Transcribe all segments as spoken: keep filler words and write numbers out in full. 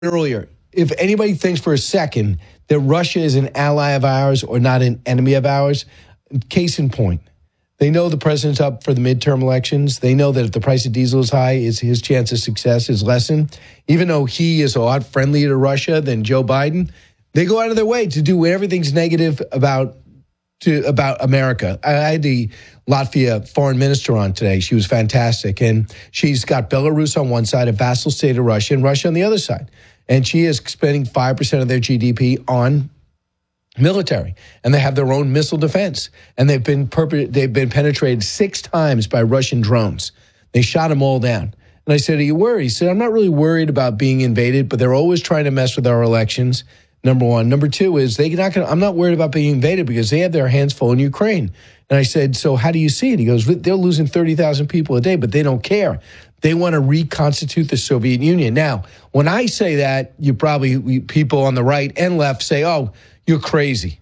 earlier, if anybody thinks for a second that Russia is an ally of ours or not an enemy of ours, case in point, they know the president's up for the midterm elections. They know that if the price of diesel is high, is his chance of success is lessened. Even though he is a lot friendlier to Russia than Joe Biden, they go out of their way to do everything's negative about to about America. I had the Latvia foreign minister on today. She was fantastic. And she's got Belarus on one side, a vassal state of Russia, and Russia on the other side. And she is spending five percent of their G D P on military. And they have their own missile defense. And they've been perp- they've been penetrated six times by Russian drones. They shot them all down. And I said, are you worried? He said, I'm not really worried about being invaded, but they're always trying to mess with our elections. Number one. Number two is they not gonna, I'm not worried about being invaded because they have their hands full in Ukraine. And I said, so how do you see it? He goes, they're losing thirty thousand people a day, but they don't care. They want to reconstitute the Soviet Union. Now, when I say that, you probably, people on the right and left say, oh, you're crazy.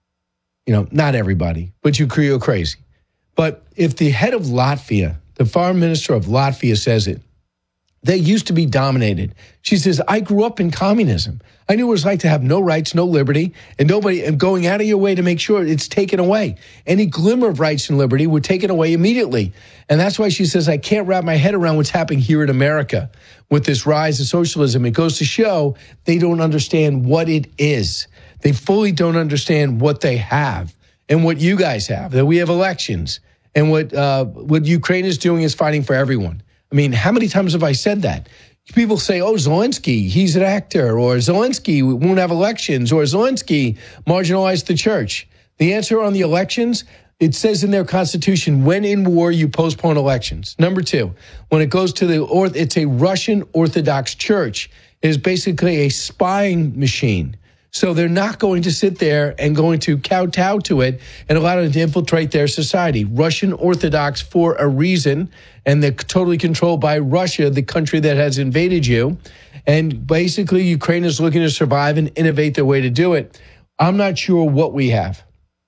You know, not everybody, but you, you're crazy. But if the head of Latvia, the foreign minister of Latvia says it, they used to be dominated. She says, I grew up in communism. I knew what it was like to have no rights, no liberty, and nobody and going out of your way to make sure it's taken away. Any glimmer of rights and liberty were taken away immediately. And that's why she says, I can't wrap my head around what's happening here in America with this rise of socialism. It goes to show they don't understand what it is. They fully don't understand what they have and what you guys have, that we have elections. And what uh, what Ukraine is doing is fighting for everyone. I mean, how many times have I said that? People say, oh, Zelensky, he's an actor, or Zelensky won't have elections, or Zelensky marginalized the church. The answer on the elections, it says in their constitution, when in war, you postpone elections. Number two, when it goes to the, or it's a Russian Orthodox church. It is basically a spying machine. So they're not going to sit there and going to kowtow to it and allow it to infiltrate their society. Russian Orthodox for a reason, and they're totally controlled by Russia, the country that has invaded you. And basically, Ukraine is looking to survive and innovate their way to do it. I'm not sure what we have,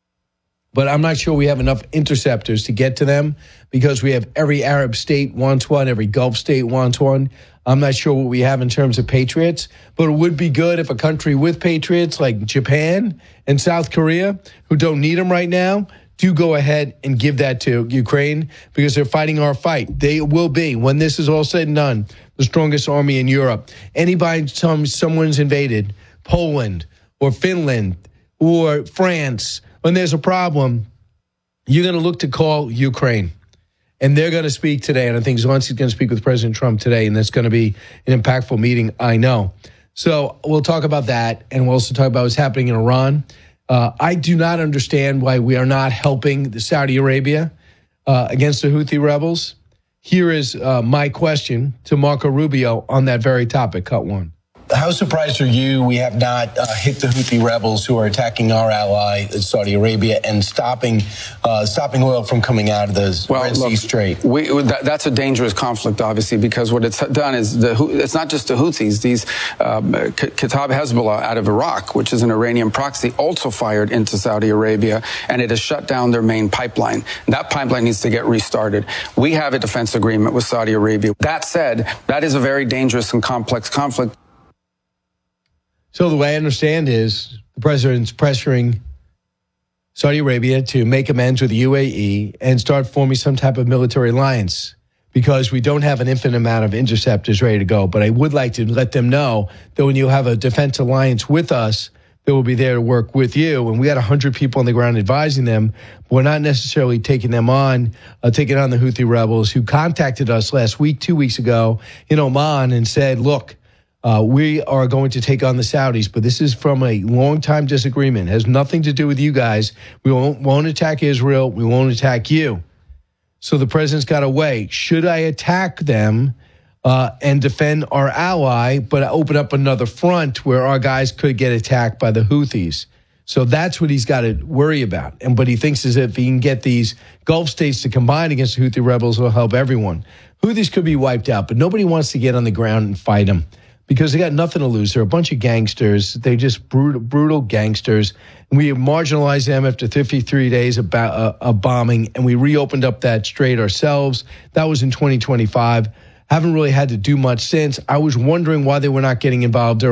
but I'm not sure we have enough interceptors to get to them because we have every Arab state wants one, every Gulf state wants one. I'm not sure what we have in terms of patriots, but it would be good if a country with patriots like Japan and South Korea, who don't need them right now, do go ahead and give that to Ukraine because they're fighting our fight. They will be, when this is all said and done, the strongest army in Europe. Anybody, some, someone's invaded Poland or Finland or France, when there's a problem, you're going to look to call Ukraine. And they're going to speak today, and I think Zelensky's going to speak with President Trump today, and that's going to be an impactful meeting, I know. So we'll talk about that, and we'll also talk about what's happening in Iran. Uh, I do not understand why we are not helping the Saudi Arabia uh, against the Houthi rebels. Here is uh, my question to Marco Rubio on that very topic. Cut one. How surprised are you we have not uh, hit the Houthi rebels who are attacking our ally, Saudi Arabia, and stopping uh, stopping oil from coming out of the well, Red look, Sea Strait? We, that, that's a dangerous conflict, obviously, because what it's done is the it's not just the Houthis. These um, Kataib Hezbollah out of Iraq, which is an Iranian proxy, also fired into Saudi Arabia, and it has shut down their main pipeline. That pipeline needs to get restarted. We have a defense agreement with Saudi Arabia. That said, that is a very dangerous and complex conflict. So the way I understand is the president's pressuring Saudi Arabia to make amends with the U A E and start forming some type of military alliance because we don't have an infinite amount of interceptors ready to go. But I would like to let them know that when you have a defense alliance with us, they will be there to work with you. And we got one hundred people on the ground advising them. We're not necessarily taking them on, uh, taking on the Houthi rebels who contacted us last week, two weeks ago in Oman and said, look, Uh, we are going to take on the Saudis, but this is from a long-time disagreement. It has nothing to do with you guys. We won't, won't attack Israel. We won't attack you. So the president's got to weigh. Should I attack them uh, and defend our ally, but open up another front where our guys could get attacked by the Houthis? So that's what he's got to worry about. And but he thinks is if he can get these Gulf states to combine against the Houthi rebels, it'll help everyone. Houthis could be wiped out, but nobody wants to get on the ground and fight them. Because they got nothing to lose. They're a bunch of gangsters. They're just brutal, brutal gangsters. And we marginalized them after fifty-three days of, ba- uh, of bombing, and we reopened up that strait ourselves. That was in twenty twenty-five. haven't really had to do much since. I was wondering why they were not getting involved